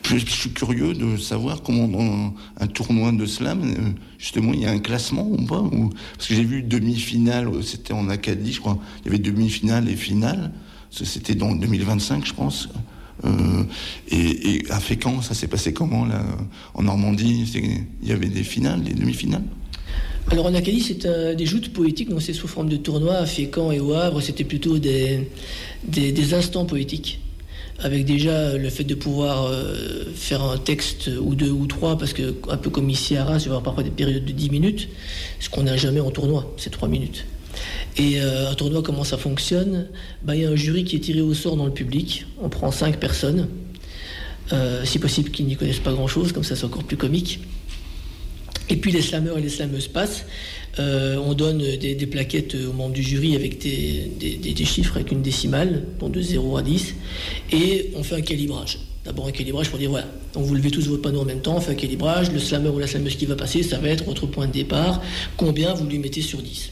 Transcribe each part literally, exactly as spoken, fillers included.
Je, je suis curieux de savoir comment dans un tournoi de slam, justement, il y a un classement ou pas ou... Parce que j'ai vu demi-finale, c'était en Acadie, je crois. Il y avait demi-finale et finale. C'était dans deux mille vingt-cinq, je pense. Euh, et, et à Fécamp, ça s'est passé comment, là, en Normandie? Il y avait des finales, des demi-finales? Alors en Acadie, c'est un, des joutes poétiques, donc c'est sous forme de tournoi. À Fécamp et au Havre, c'était plutôt des, des, des instants poétiques. Avec déjà le fait de pouvoir euh, faire un texte ou deux ou trois, parce que un peu comme ici à Reims, il va y avoir parfois des périodes de dix minutes, ce qu'on n'a jamais en tournoi, c'est trois minutes. Et euh, un tournoi, comment ça fonctionne? Ben, il y a un jury qui est tiré au sort dans le public, on prend cinq personnes, euh, si possible qu'ils n'y connaissent pas grand-chose, comme ça c'est encore plus comique. Et puis les slameurs et les slameuses passent. Euh, on donne des, des plaquettes aux membres du jury avec des, des, des, des chiffres avec une décimale, donc de zéro à dix, et on fait un calibrage. D'abord un calibrage pour dire voilà, donc vous levez tous votre panneau en même temps, on fait un calibrage, le slameur ou la slameuse qui va passer, ça va être votre point de départ, combien vous lui mettez sur dix.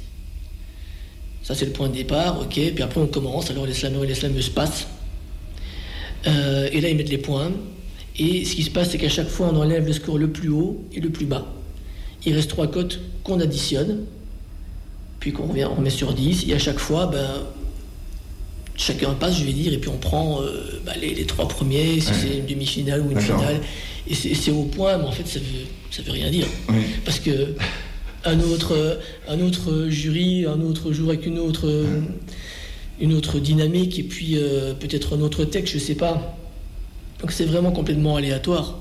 Ça c'est le point de départ, ok, puis après on commence, alors les slameurs et les slameuses passent, euh, et là ils mettent les points, et ce qui se passe c'est qu'à chaque fois on enlève le score le plus haut et le plus bas. Il reste trois cotes qu'on additionne, puis qu'on revient, on met sur dix, et à chaque fois, ben, chacun passe, je vais dire, et puis on prend euh, ben, les, les trois premiers, si ouais. c'est une demi-finale ou une D'accord. finale, et c'est, c'est au point, mais en fait, ça veut, ça veut rien dire. Oui. Parce que un autre, un autre jury, un autre jour avec une autre, ouais. une autre dynamique, et puis euh, peut-être un autre texte, je sais pas. Donc c'est vraiment complètement aléatoire.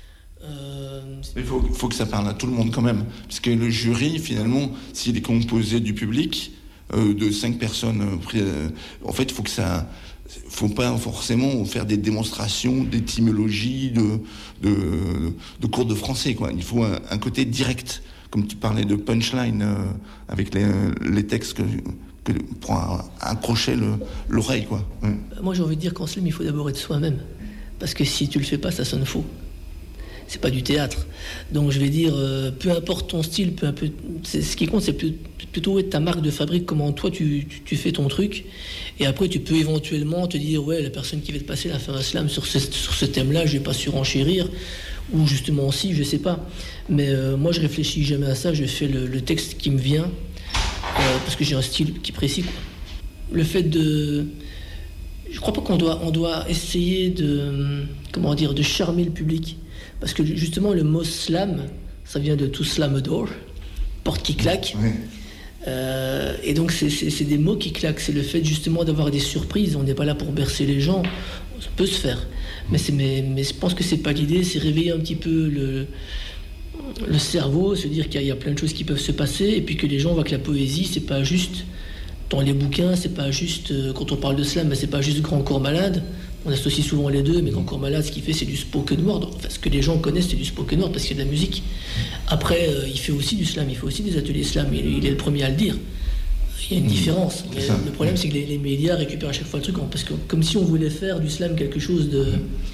Il faut, faut que ça parle à tout le monde quand même, parce que le jury, finalement, s'il est composé du public, euh, de cinq personnes, euh, en fait, il faut que ça, faut pas forcément faire des démonstrations d'étymologie, de, de, de cours de français, quoi. Il faut un, un côté direct, comme tu parlais de punchline euh, avec les, les textes que, que, pour accrocher le, l'oreille, quoi. Ouais. Moi, j'ai envie de dire qu'en slam, il faut d'abord être soi-même, parce que si tu le fais pas, ça sonne faux. C'est pas du théâtre. Donc je vais dire, euh, peu importe ton style, peu importe, c'est, ce qui compte, c'est plus, plutôt être ta marque de fabrique, comment toi tu, tu, tu fais ton truc. Et après, tu peux éventuellement te dire, ouais, la personne qui va te passer, elle a fait un slam sur ce, sur ce thème-là, je vais pas surenchérir. Ou justement aussi, je sais pas. Mais euh, moi, je réfléchis jamais à ça, je fais le, le texte qui me vient, euh, parce que j'ai un style qui est précis, quoi. Le fait de... Je crois pas qu'on doit, on doit essayer de... Comment dire, de charmer le public. Parce que justement, le mot slam, ça vient de to slam a door, porte qui claque. Oui. Euh, et donc, c'est, c'est, c'est des mots qui claquent. C'est le fait justement d'avoir des surprises. On n'est pas là pour bercer les gens. Ça peut se faire. Mais, c'est, mais, mais je pense que c'est pas l'idée. C'est réveiller un petit peu le, le cerveau, se dire qu'il y a plein de choses qui peuvent se passer. Et puis que les gens voient que la poésie, c'est pas juste dans les bouquins, c'est pas juste, quand on parle de slam, c'est pas juste grand corps malade. On associe souvent les deux, mais Grand Corps Malade, ce qu'il fait, c'est du spoken word. Enfin, ce que les gens connaissent, c'est du spoken word parce qu'il y a de la musique. Après, euh, il fait aussi du slam, il fait aussi des ateliers slam. Il, il est le premier à le dire. Il y a une différence. Mais le problème, c'est que les, les médias récupèrent à chaque fois le truc, parce que comme si on voulait faire du slam quelque chose de,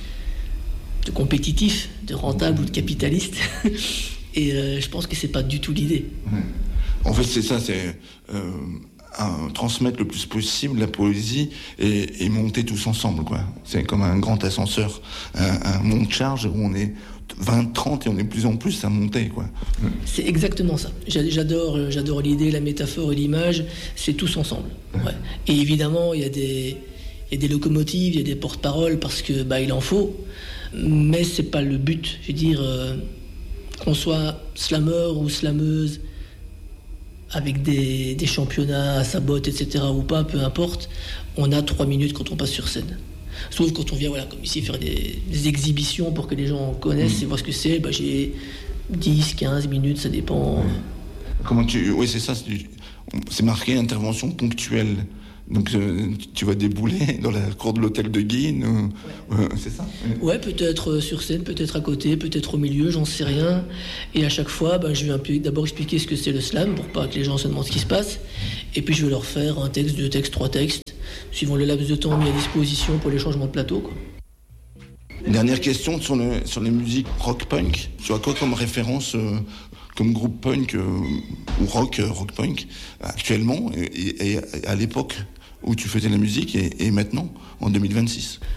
de compétitif, de rentable ou de capitaliste. Et euh, je pense que c'est pas du tout l'idée. En fait, c'est ça, c'est... Euh... À transmettre le plus possible la poésie et, et monter tous ensemble, quoi. C'est comme un grand ascenseur, un, un monte-charge où on est vingt, trente et on est de plus en plus à monter, quoi. C'est exactement ça. J'adore, j'adore l'idée, la métaphore et l'image. C'est tous ensemble. Ouais. Et évidemment, il y a des, il y a des locomotives, il y a des porte-paroles parce que bah il en faut. Mais c'est pas le but. Je veux dire, euh, qu'on soit slameur ou slameuse, avec des, des championnats à sa botte, et cetera, ou pas, peu importe, on a trois minutes quand on passe sur scène. Sauf quand on vient, voilà, comme ici, faire des, des exhibitions pour que les gens connaissent mmh. et voient ce que c'est, bah, j'ai dix, quinze minutes, ça dépend. Comment tu... Oui, c'est ça, c'est, c'est marqué intervention ponctuelle. Donc euh, tu vas débouler dans la cour de l'hôtel de Guine, euh, ouais. euh, c'est ça ouais. ouais, peut-être sur scène, peut-être à côté, peut-être au milieu, j'en sais rien. Et à chaque fois, ben, je vais un peu d'abord expliquer ce que c'est le slam, pour pas que les gens se demandent ce qui se passe. Et puis je vais leur faire un texte, deux textes, trois textes, suivant le laps de temps mis à disposition pour les changements de plateau, quoi. Dernière question sur, le, sur les musiques rock-punk. Tu as quoi comme référence euh, comme groupe punk euh, ou rock, euh, rock-punk actuellement et, et, et à l'époque où tu faisais la musique et, et maintenant, en deux mille vingt-six?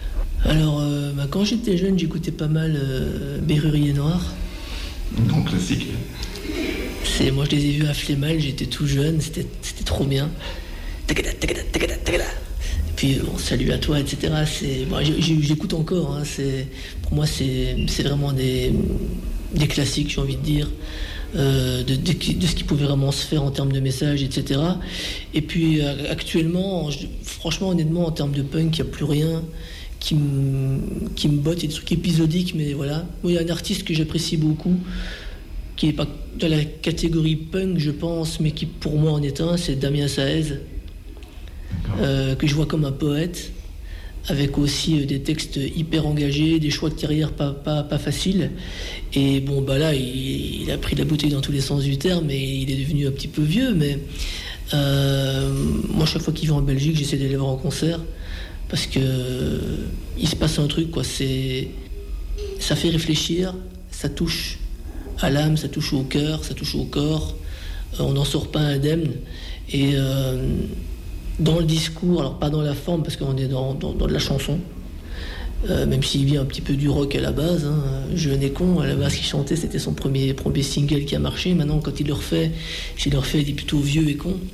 Alors, euh, bah, quand j'étais jeune, j'écoutais pas mal euh, Berrurier Noir. Un grand classique. C'est, moi, je les ai vus à Flémal, j'étais tout jeune, c'était, c'était trop bien. Tagada, tagada, tagada, tagada. Et puis, bon, salut à toi, et cetera. C'est, bon, j'écoute encore. Hein, c'est, pour moi, c'est, c'est vraiment des, des classiques, j'ai envie de dire. Euh, de, de, de ce qui pouvait vraiment se faire en termes de messages, et cetera. Et puis actuellement, je, franchement, honnêtement, en termes de punk, il n'y a plus rien qui me, qui me botte. Il y a des trucs épisodiques, mais voilà. Moi, il y a un artiste que j'apprécie beaucoup, qui n'est pas dans la catégorie punk, je pense, mais qui pour moi en est un, c'est Damien Saez, euh, que je vois comme un poète, avec aussi des textes hyper engagés, des choix de carrière pas, pas, pas faciles. Et bon, bah là, il, il a pris la bouteille dans tous les sens du terme, et il est devenu un petit peu vieux, mais euh, moi, chaque fois qu'il vient en Belgique, j'essaie d'aller voir en concert, parce que euh, il se passe un truc, quoi. C'est, ça fait réfléchir, ça touche à l'âme, ça touche au cœur, ça touche au corps, euh, on n'en sort pas indemne, et... Euh, dans le discours, alors pas dans la forme parce qu'on est dans, dans, dans de la chanson, euh, même s'il vient un petit peu du rock à la base, hein. Jeune et con, à la base qu'il chantait, c'était son premier, premier single qui a marché. Maintenant, quand il le refait, s'il le refait, il est plutôt vieux et con.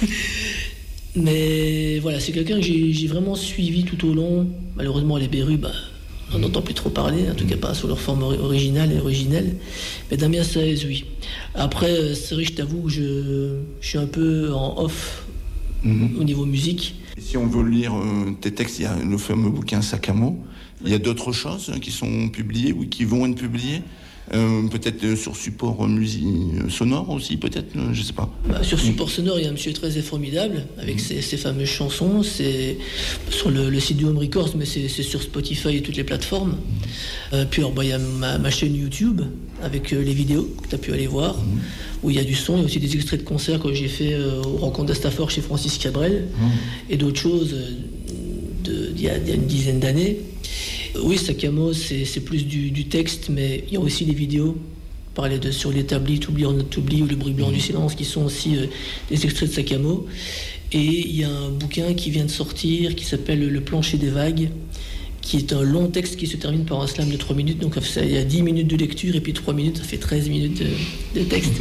Mais voilà, c'est quelqu'un que j'ai, j'ai vraiment suivi tout au long. Malheureusement, les Berru, bah, on n'entend plus trop parler, en tout cas pas sous leur forme originale et originelle. Mais Damien Saez, oui. Après, c'est vrai, je t'avoue que je, je suis un peu en off. Mmh. Au niveau musique. Et si on veut lire euh, tes textes, il y a le fameux bouquin Sac à mots. Il y a d'autres choses qui sont publiées ou qui vont être publiées, euh, peut-être sur support musique sonore aussi, peut-être, je sais pas. Bah, sur support sonore, il y a Monsieur Très et Formidable avec mmh. ses, ses fameuses chansons. C'est sur le, le site du Home Records, mais c'est, c'est sur Spotify et toutes les plateformes. Euh, puis alors, bah, il y a ma, ma chaîne YouTube avec euh, les vidéos que tu as pu aller voir. Mmh. Où il y a du son, il y a aussi des extraits de concerts que j'ai fait euh, aux rencontres d'Astafor chez Francis Cabrel, mmh. et d'autres choses euh, de, d'il y a, d'il y a une dizaine d'années. Euh, oui, Sac à mots, c'est, c'est plus du, du texte, mais il y a aussi des vidéos. Parler de Sur l'établi, T'oublie, on t'oublie, ou Le bruit blanc mmh. du silence, qui sont aussi euh, des extraits de Sac à mots. Et il y a un bouquin qui vient de sortir, qui s'appelle Le plancher des vagues, qui est un long texte qui se termine par un slam de trois minutes. Donc ça, il y a dix minutes de lecture, et puis trois minutes, ça fait treize minutes de, de texte.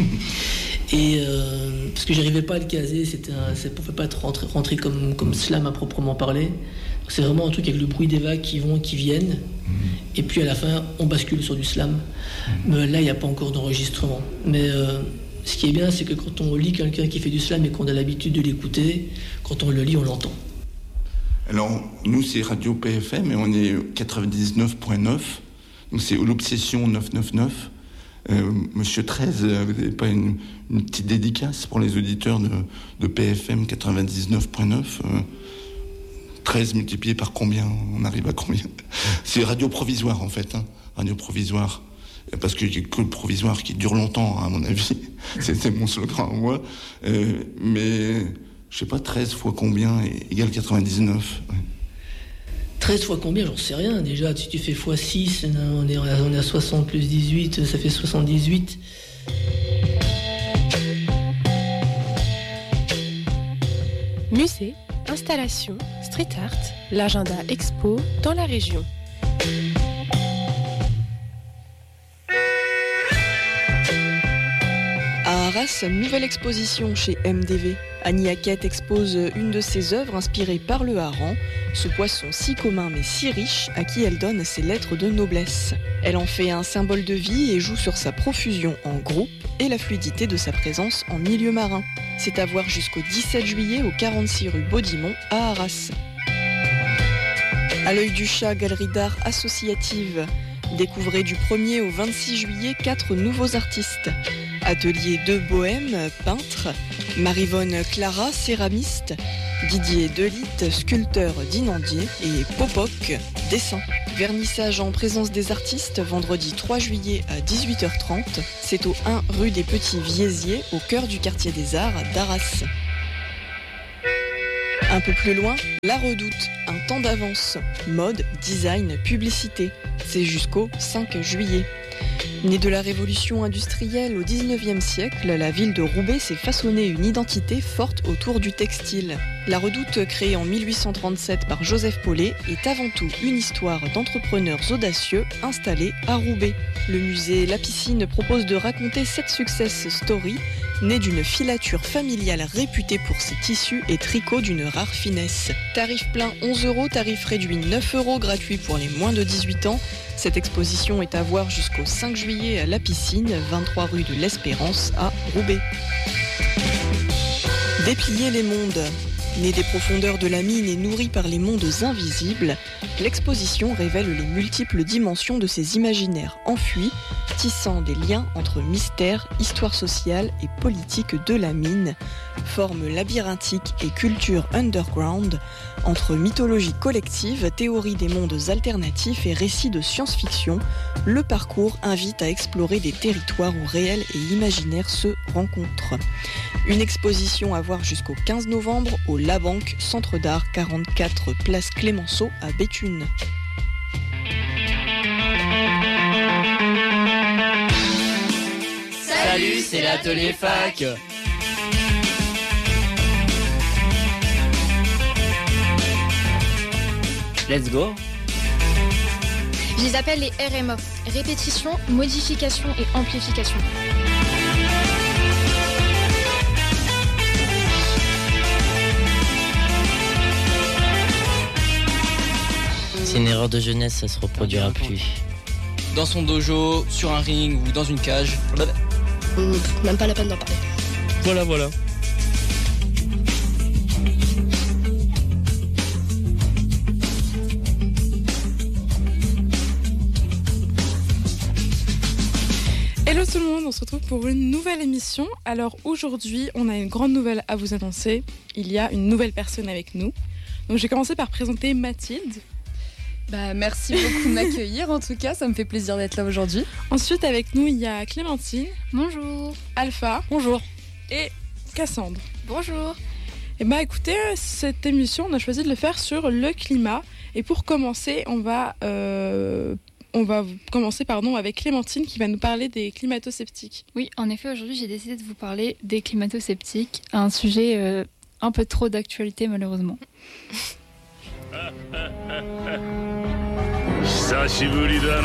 Et euh, parce que j'arrivais pas à le caser, c'était un, ça ne pouvait pas être rentré, rentré comme, comme slam à proprement parler. Donc c'est vraiment un truc avec le bruit des vagues qui vont, qui viennent. Et puis à la fin, on bascule sur du slam. Mais là, il n'y a pas encore d'enregistrement. Mais euh, ce qui est bien, c'est que quand on lit quelqu'un qui fait du slam et qu'on a l'habitude de l'écouter, quand on le lit, on l'entend. Alors, nous, c'est Radio P F M et on est quatre-vingt-dix-neuf point neuf. Donc, c'est l'Obsession neuf cent quatre-vingt-dix-neuf. Euh, Monsieur treize, vous n'avez pas une, une petite dédicace pour les auditeurs de, de P F M quatre-vingt-dix-neuf point neuf euh, treize multiplié par combien? On arrive à combien? C'est Radio Provisoire, en fait. Hein, Radio Provisoire. Parce qu'il n'y a que le provisoire qui dure longtemps, à mon avis. C'était mon slogan à moi. Euh, mais... Je sais pas, treize fois combien égale quatre-vingt-dix-neuf? Ouais. treize fois combien? J'en sais rien. Déjà, si tu fais fois six, on est, on est à soixante plus dix-huit, ça fait soixante-dix-huit. Musée, installation, street art, l'agenda expo dans la région. À Arras, nouvelle exposition chez M D V. Annie Hackett expose une de ses œuvres inspirées par le hareng, ce poisson si commun mais si riche à qui elle donne ses lettres de noblesse. Elle en fait un symbole de vie et joue sur sa profusion en groupe et la fluidité de sa présence en milieu marin. C'est à voir jusqu'au dix-sept juillet au quarante-six rue Baudimont à Arras. À l'œil du chat, galerie d'art associative. Découvrez du premier au vingt-six juillet quatre nouveaux artistes. Atelier de Bohème, peintre, Marivonne Clara, céramiste, Didier Delitte, sculpteur d'Inandier et Popoc, dessin. Vernissage en présence des artistes, vendredi trois juillet à dix-huit heures trente. C'est au un rue des Petits Viesiers, au cœur du quartier des Arts d'Arras. Un peu plus loin, La Redoute, un temps d'avance. Mode, design, publicité. C'est jusqu'au cinq juillet. Née de la révolution industrielle au dix-neuvième siècle, la ville de Roubaix s'est façonnée une identité forte autour du textile. La Redoute, créée en mille huit cent trente-sept par Joseph Paulet, est avant tout une histoire d'entrepreneurs audacieux installés à Roubaix. Le musée La Piscine propose de raconter cette success story, née d'une filature familiale réputée pour ses tissus et tricots d'une rare finesse. Tarif plein onze euros, tarif réduit neuf euros, gratuit pour les moins de dix-huit ans. Cette exposition est à voir jusqu'au cinq juillet à La Piscine, vingt-trois rue de l'Espérance à Roubaix. Déplier les mondes. Née des profondeurs de la mine et nourrie par les mondes invisibles, l'exposition révèle les multiples dimensions de ces imaginaires enfuis, tissant des liens entre mystère, histoire sociale et politique de la mine, forme labyrinthique et culture underground, entre mythologie collective, théorie des mondes alternatifs et récits de science-fiction, le parcours invite à explorer des territoires où réel et imaginaire se rencontrent. Une exposition à voir jusqu'au quinze novembre au La Banque, Centre d'Art, quarante-quatre place Clémenceau à Béthune. Salut, c'est l'atelier fac. Let's go. Je les appelle les R M O, répétition, modification et amplification. C'est une erreur de jeunesse, ça se reproduira plus. Dans son dojo, sur un ring ou dans une cage. Mmh, même pas la peine d'en parler. Voilà, voilà. Hello tout le monde, on se retrouve pour une nouvelle émission. Alors aujourd'hui, on a une grande nouvelle à vous annoncer. Il y a une nouvelle personne avec nous. Donc je vais commencer par présenter Mathilde. Bah, merci beaucoup de m'accueillir, en tout cas, ça me fait plaisir d'être là aujourd'hui. Ensuite, avec nous, il y a Clémentine. Bonjour. Alpha. Bonjour. Et Cassandre. Bonjour. Et bah écoutez, cette émission, on a choisi de le faire sur le climat. Et pour commencer, on va, euh, on va commencer pardon, avec Clémentine qui va nous parler des climato-sceptiques. Oui, en effet, aujourd'hui, j'ai décidé de vous parler des climato-sceptiques, un sujet euh, un peu trop d'actualité, malheureusement. 久しぶりだな